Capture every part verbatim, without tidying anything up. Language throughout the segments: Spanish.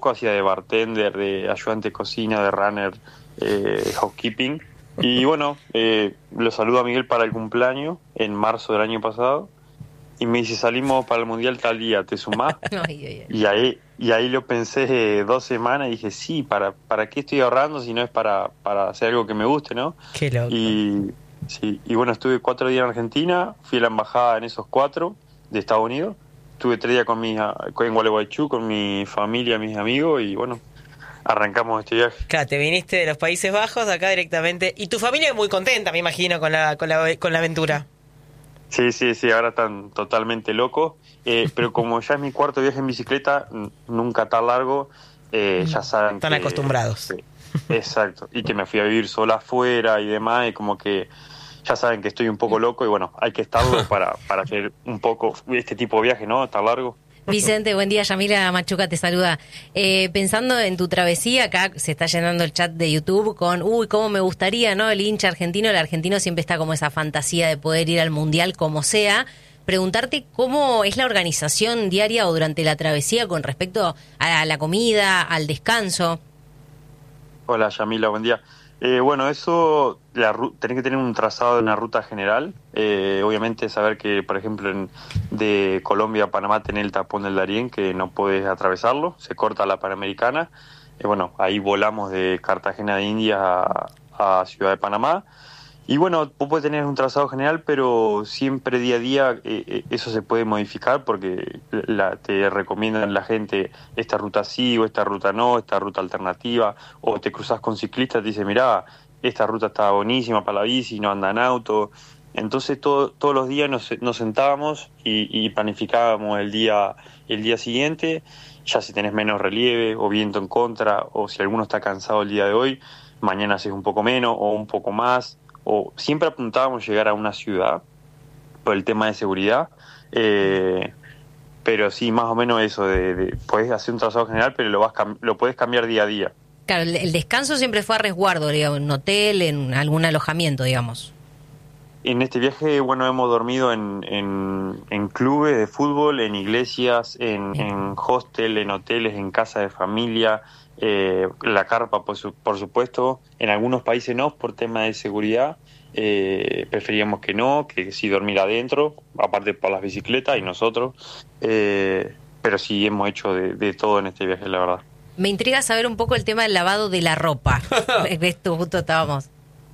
hacía de bartender, de ayudante de cocina, de runner, eh, housekeeping. Y bueno, eh, lo saludo a Miguel para el cumpleaños en marzo del año pasado. Y me dice, salimos para el Mundial tal día, ¿te sumás? Ay, ay, ay. Y ahí y ahí lo pensé eh, dos semanas y dije, sí, ¿para para qué estoy ahorrando si no es para, para hacer algo que me guste, ¿no? Qué loco. Y, sí, y bueno, estuve cuatro días en Argentina, fui a la embajada en esos cuatro de Estados Unidos. Estuve tres días con mis, en Gualeguaychú, con mi familia, mis amigos, y bueno, arrancamos este viaje. Claro, te viniste de los Países Bajos acá directamente. Y tu familia es muy contenta, me imagino, con la, con la, con la aventura. Sí, sí, sí, ahora están totalmente locos, eh, pero como ya es mi cuarto viaje en bicicleta, n- nunca tan largo, eh, ya saben Están que... acostumbrados. que- exacto, y que me fui a vivir sola afuera y demás, y como que ya saben que estoy un poco loco, y bueno, hay que estarlo para, para hacer un poco este tipo de viaje, ¿no? Tan largo. Vicente, buen día. Yamila Machuca te saluda. Eh, pensando en tu travesía, acá se está llenando el chat de YouTube con, uy, cómo me gustaría, ¿no? El hincha argentino, el argentino siempre está como esa fantasía de poder ir al Mundial como sea. Preguntarte cómo es la organización diaria o durante la travesía con respecto a la comida, al descanso. Hola, Yamila, buen día. Eh, bueno, eso, la, ru- tenés que tener un trazado de una ruta general. Eh, obviamente saber que, por ejemplo, en- de Colombia a Panamá tenés el tapón del Darién, que no podés atravesarlo, se corta la Panamericana. Eh, bueno, ahí volamos de Cartagena de Indias a, a Ciudad de Panamá. Y bueno, vos podés tener un trazado general, pero siempre día a día eh, eh, eso se puede modificar porque la, te recomiendan la gente esta ruta sí o esta ruta no, esta ruta alternativa, o te cruzas con ciclistas, te dicen, mirá, esta ruta está buenísima para la bici, no anda en auto. Entonces todo, todos los días nos, nos sentábamos y, y planificábamos el día, el día siguiente, ya si tenés menos relieve o viento en contra, o si alguno está cansado el día de hoy, mañana haces un poco menos o un poco más, o siempre apuntábamos llegar a una ciudad por el tema de seguridad, eh, pero sí, más o menos eso, de, de podés hacer un trazado general, pero lo vas cam- lo podés cambiar día a día. Claro, el, el descanso siempre fue a resguardo, digamos, en un hotel, en algún alojamiento, digamos. En este viaje, bueno, hemos dormido en, en, en clubes de fútbol, en iglesias, en, Bien. en hostel, en hoteles, en casa de familia, eh, la carpa, por, su- por supuesto. En algunos países no, por tema de seguridad. Eh, preferíamos que no, que sí dormir adentro, aparte por las bicicletas y nosotros. Eh, pero sí hemos hecho de, de todo en este viaje, la verdad. Me intriga saber un poco el tema del lavado de la ropa. Esto justo estábamos.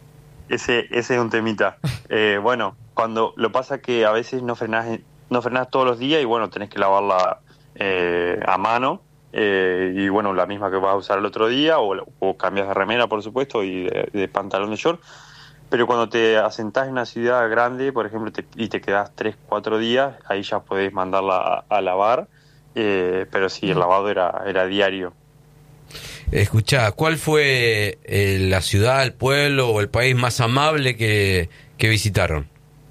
Ese, ese es un temita. Eh, bueno, cuando lo pasa que a veces no frenás, en- no frenás todos los días y bueno, tenés que lavarla eh, a mano, eh, y bueno, la misma que vas a usar el otro día, o, o cambias de remera, por supuesto, y de, de pantalón de short. Pero cuando te asentás en una ciudad grande, por ejemplo, te- y te quedás tres, cuatro días, ahí ya podés mandarla a, a lavar, eh, pero sí, el lavado era, era diario. Escuchá, ¿cuál fue eh, la ciudad, el pueblo o el país más amable que, que visitaron?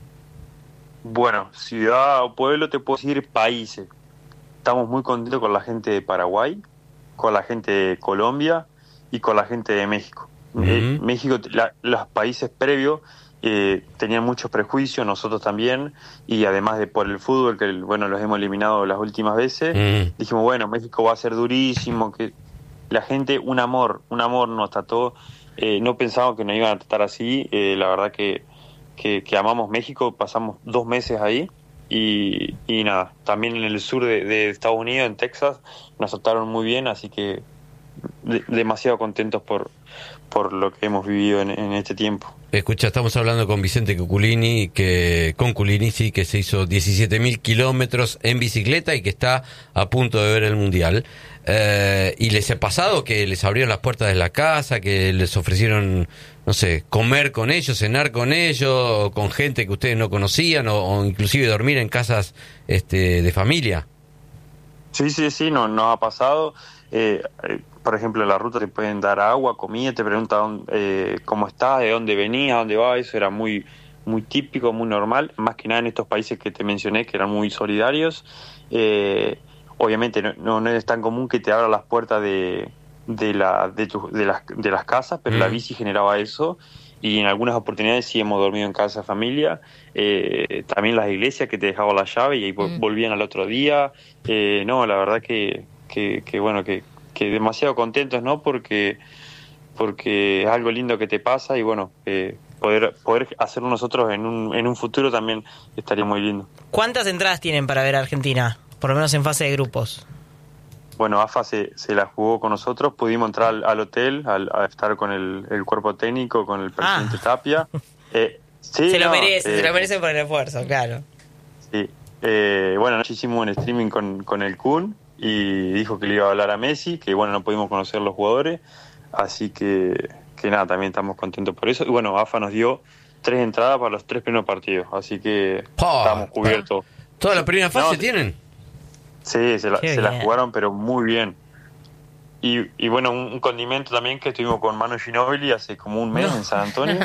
Bueno, ciudad o pueblo, te puedo decir países. Estamos muy contentos con la gente de Paraguay, con la gente de Colombia y con la gente de México. Eh, Ujú. México, la- los países previos eh, tenían muchos prejuicios, nosotros también, y además de por el fútbol, que bueno, los hemos eliminado las últimas veces, Mm. dijimos, bueno, México va a ser durísimo, que la gente, un amor, un amor nos trató, eh, no pensábamos que nos iban a tratar así, eh, la verdad que, que, que amamos México, pasamos dos meses ahí. Y, y nada, también en el sur de, de Estados Unidos, en Texas, nos trataron muy bien, así que de- demasiado contentos por, por lo que hemos vivido en, en este tiempo. Escucha, estamos hablando con Vicente Cuculini, que con Culini sí, que se hizo diecisiete mil kilómetros en bicicleta y que está a punto de ver el Mundial. Eh, ¿Y les ha pasado que les abrieron las puertas de la casa, que les ofrecieron, no sé, comer con ellos, cenar con ellos, o con gente que ustedes no conocían, o, o inclusive dormir en casas este, de familia? Sí, sí, sí, no, nos ha pasado. Eh, eh, por ejemplo, en la ruta te pueden dar agua, comida, te preguntan eh, cómo estás, de dónde venías, dónde vas, eso era muy, muy típico, muy normal, más que nada en estos países que te mencioné, que eran muy solidarios. Eh, obviamente no, no, no es tan común que te abran las puertas de, de, la, de, tu- de, las, de las casas, pero la Mm. bici generaba eso. Y en algunas oportunidades sí hemos dormido en casa de familia, eh, también las iglesias que te dejaban la llave y ahí vo- Mm. volvían al otro día. Eh, no, la verdad que, que, que bueno, que que demasiado contentos, ¿no? Porque, porque es algo lindo que te pasa y bueno, eh, poder poder hacerlo nosotros en un, en un futuro también estaría muy lindo. ¿Cuántas entradas tienen para ver a Argentina? Por lo menos en fase de grupos. Bueno, A F A se, se la jugó con nosotros, pudimos entrar al, al hotel, al, a estar con el, el cuerpo técnico, con el presidente Ah. Tapia. Eh, sí, se lo no, merece, eh, se lo merece por el esfuerzo, claro. Sí. Eh, bueno, anoche hicimos un streaming con, con el Kun y dijo que le iba a hablar a Messi, que bueno, no pudimos conocer los jugadores, así que, que nada, también estamos contentos por eso. Y bueno, A F A nos dio tres entradas para los tres primeros partidos, así que Pa, estamos cubiertos. ¿Toda la primera fase No, tienen? Sí, se la, Qué se la bien. jugaron, pero muy bien. Y, y bueno, un, un condimento también que estuvimos con Manu Ginóbili hace como un mes No. en San Antonio.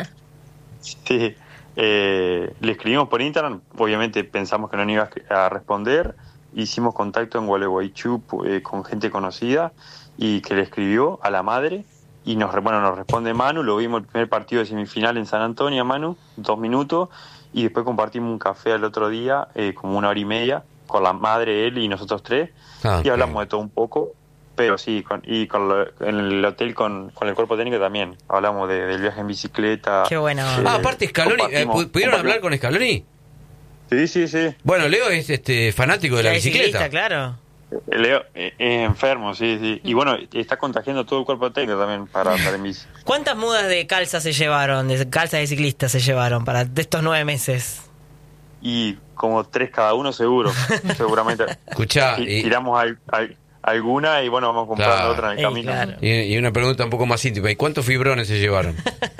Sí, eh, le escribimos por Instagram, obviamente pensamos que no nos iba a responder, hicimos contacto en Gualeguaychú eh, con gente conocida y que le escribió a la madre y nos bueno nos responde Manu, lo vimos el primer partido de semifinal en San Antonio, Manu, dos minutos, y después compartimos un café al otro día, eh, como una hora y media, con la madre, él y nosotros tres, Ah, y ok. hablamos de todo un poco. Pero sí, con, y con lo- en el hotel con, con el cuerpo técnico también. Hablamos de, del viaje en bicicleta. Qué buena eh, onda. Ah, aparte Scaloni, eh, compartimos- ¿pu- ¿pudieron hablar compartimos- con Scaloni? Sí, sí, sí. Bueno, Leo es este fanático de la Que es bicicleta. ciclista, claro. Leo eh, es enfermo, sí, sí. Y bueno, está contagiando todo el cuerpo técnico también para andar en bici. ¿Cuántas mudas de calza se llevaron, de calza de ciclista se llevaron para de estos nueve meses? Y como tres cada uno seguro, seguramente. Escuchá, Ti- y, Tiramos al- al- alguna y bueno, vamos comprando Claro. otra en el Ey, camino. claro. y- y una pregunta un poco más íntima. ¿Y cuántos fibrones se llevaron?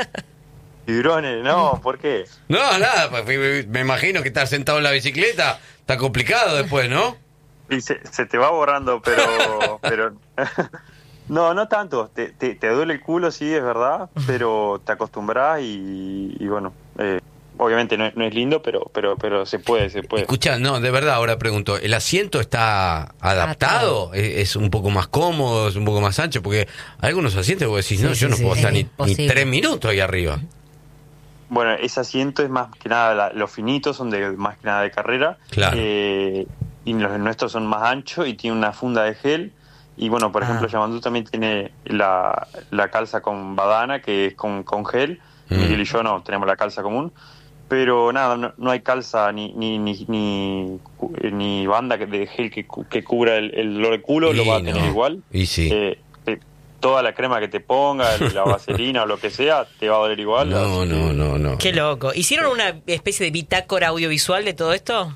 Fibrones, no, ¿por qué? No, nada, pues, me- me imagino que estar sentado en la bicicleta está complicado después, ¿no? Y se, se te va borrando, pero... pero no, no tanto. Te, te, te duele el culo, sí, es verdad, pero te acostumbras y, y bueno, eh, obviamente no, es- no es lindo, pero pero pero se puede, se puede. Escucha, no, de verdad, ahora pregunto, ¿el asiento está adaptado? ¿Es, es un poco más cómodo, es un poco más ancho? Porque hay algunos asientos que vos decís, Sí, no, sí, yo no sí, puedo sí, estar ni, ni imposible. tres minutos ahí arriba. Bueno, ese asiento es más que nada, la- los finitos son de más que nada de carrera. Claro. eh, y los nuestros son más anchos y tiene una funda de gel. Y bueno, por Ah. ejemplo, Yamandú también tiene la, la calza con badana, que es con, con gel. Mm. Miguel y yo no, tenemos la calza común. Pero nada, no, no hay calza ni ni ni, ni, cu- eh, ni banda que- de gel que, cu- que cubra el, el dolor de culo, lo Y va a no. tener igual. Y sí. Eh, te- toda la crema que te ponga, la vaselina o lo que sea, te va a doler igual. No, así que- no, no, no. Qué loco. ¿Hicieron una especie de bitácora audiovisual de todo esto?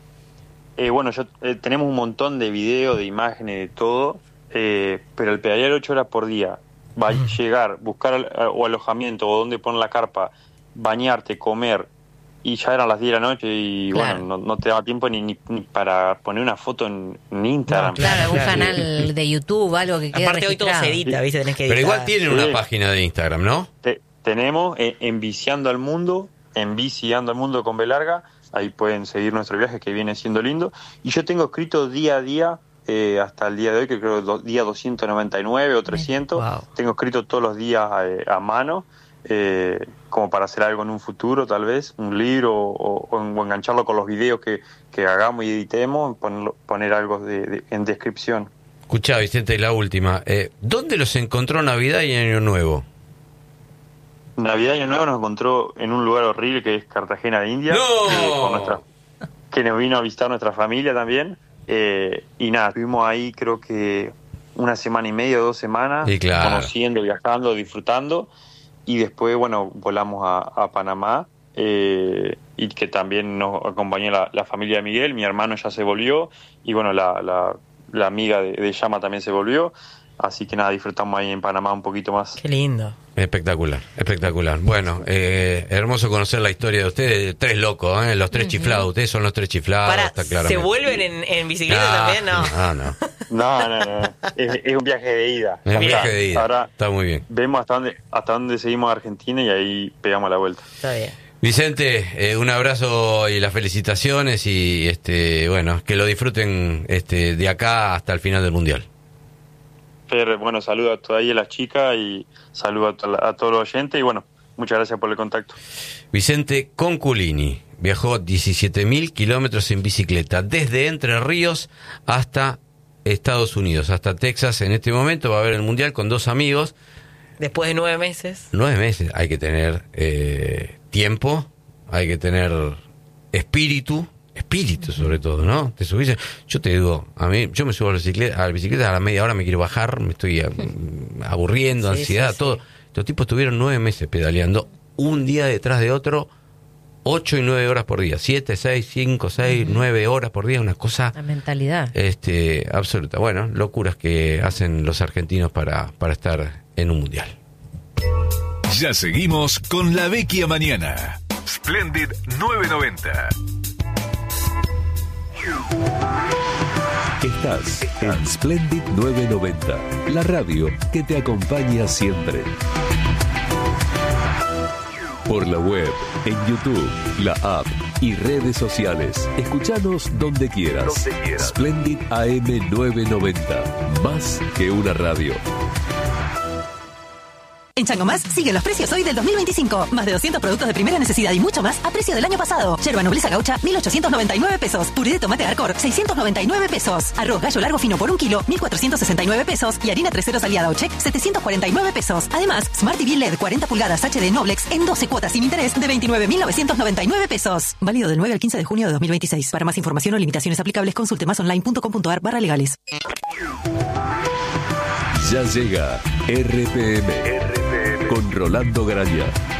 Eh, bueno, yo eh, tenemos un montón de videos, de imágenes, de todo, eh, pero el pedalear ocho horas por día, va llegar, buscar al- o alojamiento o donde poner la carpa, bañarte, comer, y ya eran las diez de la noche y Claro. bueno, no, no te daba tiempo ni, ni, ni para poner una foto en, en Instagram. No, Claro, algún claro. canal de YouTube, algo que quede Aparte hoy todo se registrado. edita, ¿viste? Tenés que editar. Pero igual tienen una Sí. página de Instagram, ¿no? Te- tenemos eh, en Viciando al Mundo, en Viciando al Mundo con B larga, ahí pueden seguir nuestro viaje que viene siendo lindo. Y yo tengo escrito día a día, eh, hasta el día de hoy, que creo do- día doscientos noventa y nueve o trescientos, Wow. tengo escrito todos los días eh, a mano, eh, como para hacer algo en un futuro tal vez, un libro o, o, o engancharlo con los videos que, que hagamos y editemos, ponerlo- poner algo de- de- en descripción. Escuchá, Vicente, y la última. Eh, ¿Dónde los encontró Navidad y Año Nuevo? Navidad y Año Nuevo nos encontró en un lugar horrible que es Cartagena de India. ¡No! eh, con nuestra- que nos vino a visitar nuestra familia también. eh, y nada, estuvimos ahí creo que una semana y media, dos semanas, Sí, claro. conociendo, viajando, disfrutando. Y después, bueno, volamos a, a Panamá. eh, y que también nos acompañó la, la familia de Miguel. Mi hermano ya se volvió. Y bueno, la, la, la amiga de, de Llama también se volvió. Así que nada, disfrutamos ahí en Panamá un poquito más. Qué lindo. Espectacular, espectacular. Bueno, eh, hermoso conocer la historia de ustedes, tres locos, ¿eh? Los tres chiflados. Ustedes son los tres chiflados, Para, está ¿se claramente. vuelven en, en bicicleta Ah, también? No. Ah, no. No, no, no. Es, es un viaje de ida. Es un Ya viaje está. de ida. Ahora Está muy bien. vemos hasta dónde, hasta dónde seguimos a Argentina y ahí pegamos la vuelta. Está bien. Vicente, eh, un abrazo y las felicitaciones y este, bueno, que lo disfruten este, de acá hasta el final del Mundial. Fer, bueno, saludo a todas las chicas y saludo a, to- a todos los oyentes y bueno, muchas gracias por el contacto. Vicente Conculini viajó diecisiete mil kilómetros en bicicleta desde Entre Ríos hasta Estados Unidos, hasta Texas. En este momento va a haber el Mundial con dos amigos. Después de nueve meses. Nueve meses. Hay que tener eh, tiempo, hay que tener espíritu, espíritu sobre todo, ¿no? Te subís, yo te digo, a mí, yo me subo a la bicicleta, a la bicicleta a la media hora me quiero bajar, me estoy um, aburriendo, sí, ansiedad, sí, todo. Sí. Estos tipos estuvieron nueve meses pedaleando, un día detrás de otro, ocho y nueve horas por día, siete, seis, cinco, seis, uh-huh. nueve horas por día, una cosa... La mentalidad. Este, absoluta. Bueno, locuras que hacen los argentinos para, para estar en un mundial. Ya seguimos con La Vecchia Mañana. Splendid novecientos noventa. Estás en Splendid novecientos noventa, la radio que te acompaña siempre. Por la web, en YouTube, la app y redes sociales. Escuchanos donde quieras. Donde quieras. Splendid A M novecientos noventa, más que una radio. En Chango Más siguen los precios hoy del dos mil veinticinco. Más de doscientos productos de primera necesidad y mucho más a precio del año pasado. Yerba nobleza gaucha, mil ochocientos noventa y nueve pesos. Puré de tomate Arcor, seiscientos noventa y nueve pesos. Arroz gallo largo fino por un kilo, mil cuatrocientos sesenta y nueve pesos. Y harina tres ceros aliada o check, setecientos cuarenta y nueve pesos. Además, Smart T V L E D cuarenta pulgadas H D Noblex en doce cuotas sin interés de veintinueve mil novecientos noventa y nueve pesos. Válido del nueve al quince de junio de dos mil veintiséis. Para más información o limitaciones aplicables, consulte masonline.com.ar barra legales. Ya llega R P M, R P M con Rolando Graña.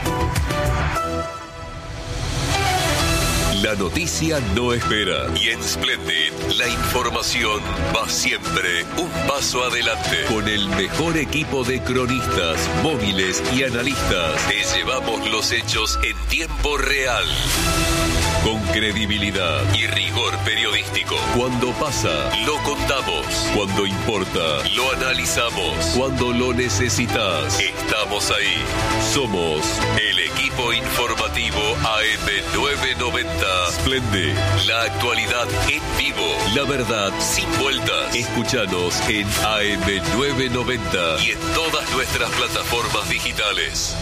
La noticia no espera y en Splendid la información va siempre un paso adelante. Con el mejor equipo de cronistas, móviles y analistas, te llevamos los hechos en tiempo real. Con credibilidad y rigor periodístico. Cuando pasa, lo contamos. Cuando importa, lo analizamos. Cuando lo necesitas, estamos ahí. Somos el equipo informativo A M novecientos noventa. Splendid, la actualidad en vivo. La verdad sin vueltas. Escúchanos en A M novecientos noventa y en todas nuestras plataformas digitales.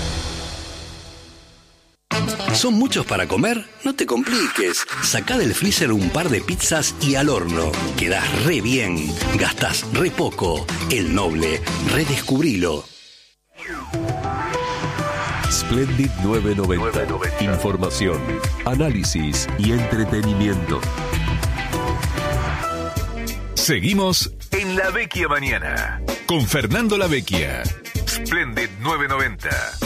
¿Son muchos para comer? No te compliques. Sacá del freezer un par de pizzas y al horno. Quedás re bien. Gastás re poco. El Noble. Redescubrilo. Splendid novecientos noventa. Información, análisis y entretenimiento. Seguimos en La Vecchia Mañana con Fernando La Vecchia. Splendid novecientos noventa.